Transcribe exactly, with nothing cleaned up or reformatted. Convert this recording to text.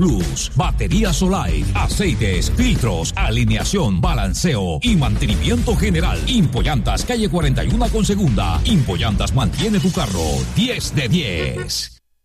Plus, batería Solite, aceites, filtros, alineación, balanceo y mantenimiento general. Impollantas, calle cuarenta y uno con segunda. Impollantas mantiene tu carro diez de diez.